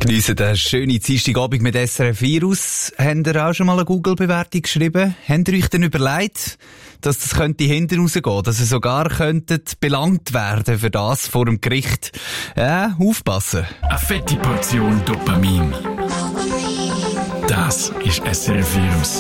Geniessen eine schöne Dienstagabend mit SRF Virus. Habt ihr auch schon mal eine Google-Bewertung geschrieben? Habt ihr euch denn überlegt, dass das könnte hinten rausgehen, dass ihr sogar könntet belangt werden für das vor dem Gericht? Ja, aufpassen. Eine fette Portion Dopamin. Das ist SRF Virus.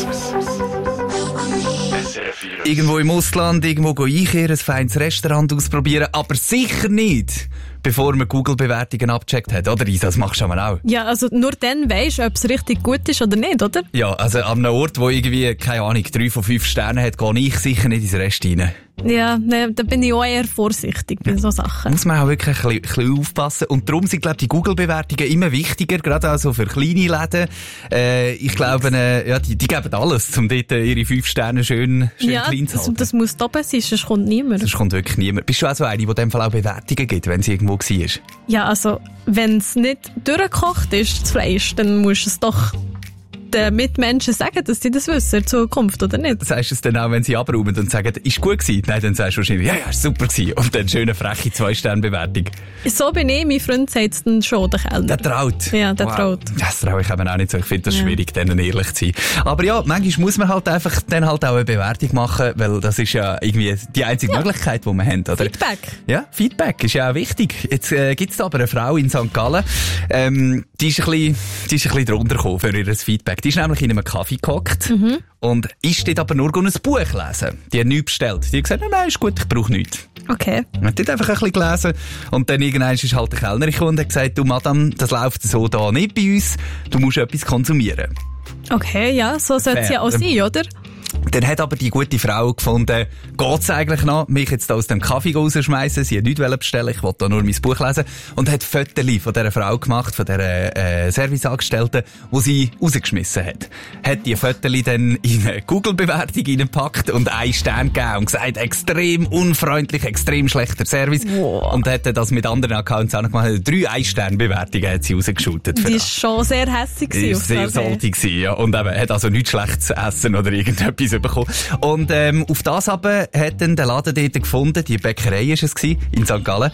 Irgendwo im Ausland, irgendwo einkehren, ein feines Restaurant ausprobieren, aber sicher nicht, bevor man Google-Bewertungen abgecheckt hat. Oder Isa, das machst du auch. Ja, also nur dann weisst du, ob es richtig gut ist oder nicht, oder? Ja, also an einem Ort, wo irgendwie, keine Ahnung, 3 von 5 Sternen hat, gehe ich sicher nicht ins Rest rein. Ja, ne, da bin ich auch eher vorsichtig bei so Sachen. Muss man auch wirklich ein bisschen aufpassen. Und darum sind, glaube ich, die Google-Bewertungen immer wichtiger, gerade also für kleine Läden. Ich glaube, ja, die geben alles, um dort ihre 5 Sterne schön klein zu halten. Das muss oben sein, sonst kommt niemand. Sonst kommt wirklich niemand. Bist du auch so eine, die in dem Fall auch Bewertungen gibt, wenn sie irgendwo war? Ja, also, wenn es nicht durchgekocht ist, das Fleisch, dann musst du es doch den Mitmenschen sagen, dass sie das wissen in Zukunft, oder nicht? Sagst du es dann auch, wenn sie abräumen und sagen, ist gut gewesen? Nein, dann sagst du wahrscheinlich, ja, ist super gewesen. Und dann schöne, freche 2-Sterne-Bewertung. So bin ich, mein Freund sagt es dann schon, der Kellner. Der traut. Ja, der traut. Das traue ich eben auch nicht so. Ich finde das schwierig, denen ehrlich zu sein. Aber ja, manchmal muss man halt einfach dann halt auch eine Bewertung machen, weil das ist ja irgendwie die einzige Möglichkeit, die wir haben, oder? Feedback. Ja, Feedback ist ja auch wichtig. Jetzt gibt's aber eine Frau in St. Gallen, die ist ein bisschen drunter gekommen für ihr Feedback. Die ist nämlich in einem Kaffee gehockt und ist dort aber nur ein Buch lesen. Die hat nichts bestellt. Die hat gesagt, nein, ist gut, ich brauche nichts. Okay. Man hat dort einfach ein bisschen gelesen und dann irgendwann ist halt der Kellner gekommen und hat gesagt, du Madame, das läuft so da nicht bei uns, du musst etwas konsumieren. Okay, ja, so sollte es ja auch sein, oder? Dann hat aber die gute Frau gefunden, geht's eigentlich noch, mich jetzt da aus dem Kaffee rausschmeissen, sie hat nichts bestellen, ich wollte da nur mein Buch lesen, und hat Fotos von dieser Frau gemacht, von dieser Serviceangestellten, die sie rausgeschmissen hat. Hat die Fotos dann in eine Google-Bewertung reingepackt und 1 Stern gegeben und gesagt, extrem unfreundlich, extrem schlechter Service. Wow. Und hat das mit anderen Accounts auch noch gemacht, 3 1-Stern-Bewertungen hat sie rausgeschootet. Die ist schon sehr hässig gewesen. Ist sehr salty gewesen, ja. Und eben, hat also nichts Schlechtes zu essen oder irgendetwas bekommen. Und auf das aber hat dann der Laden dort gefunden, die Bäckerei war es gewesen, in St. Gallen.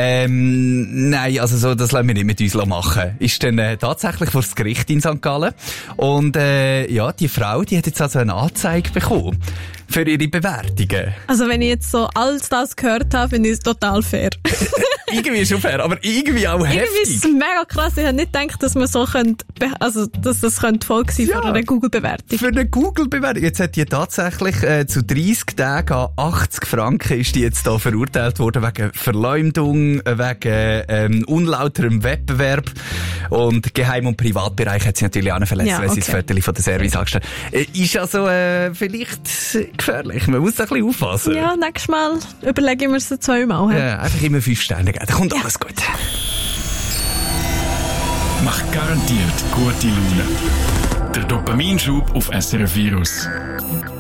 Nein, also so, das lassen wir nicht mit uns machen. Ist dann tatsächlich vor das Gericht in St. Gallen. Und ja, die Frau, die hat jetzt also eine Anzeige bekommen für ihre Bewertungen. Also wenn ich jetzt so alles das gehört habe, finde ich es total fair. Irgendwie schon fair, aber irgendwie auch heftig. Irgendwie ist es mega krass. Ich hätte nicht gedacht, dass man so könnte, also, dass das könnte Folge sein von einer Google-Bewertung. Für eine Google-Bewertung. Jetzt hat die tatsächlich, zu 30 Tagen an 80 Franken ist die jetzt da verurteilt worden wegen Verleumdung, wegen, unlauterem Wettbewerb. Und Geheim- und Privatbereich hat sie natürlich auch noch verletzt, weil sie das Foto von der Service angestellt hat. Ist also, vielleicht gefährlich. Man muss da ein bisschen aufpassen. Ja, nächstes Mal überlege ich mir es 2 Mal. Ja, einfach immer 5 Sterne geben. Da kommt alles gut. Macht garantiert gute Laune. Der Dopaminschub auf SRF Virus.